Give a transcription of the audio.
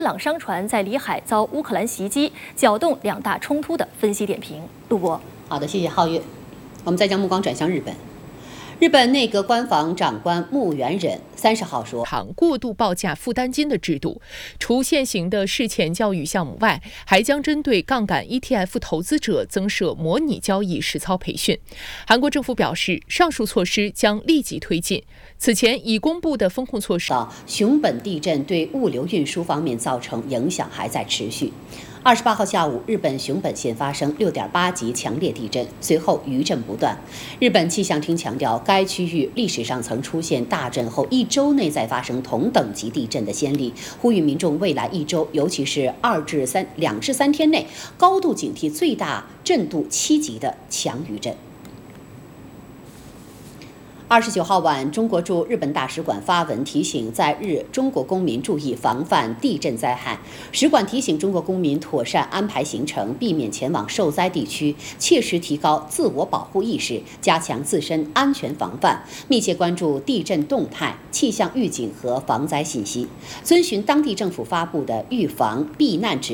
朗商船在里海遭乌克兰袭击，搅动两大冲突的分析点评。陆博， 好的，谢谢皓月。我们再将目光转向日本。日本内阁官房长官木原忍30号说， 过度报价负担金的制度，除现行的事前教育项目外，还将针对杠杆 ETF 投资者增设模拟交易实操培训。韩国政府表示，上述措施将立即推进。此前已公布的风控措施， 熊本地震对物流运输方面造成影响还在持续。28号下午，日本熊本县发生6.8级强烈地震，随后余震不断。日本气象厅强调，该区域历史上曾出现大震后1周内再发生同等级地震的先例，呼吁民众未来1周，尤其是2至3天内，高度警惕最大震度7级的强余震。29号晚，中国驻日本大使馆发文提醒在日中国公民注意防范地震灾害。使馆提醒中国公民妥善安排行程，避免前往受灾地区，切实提高自我保护意识，加强自身安全防范，密切关注地震动态、气象预警和防灾信息，遵循当地政府发布的预防避难指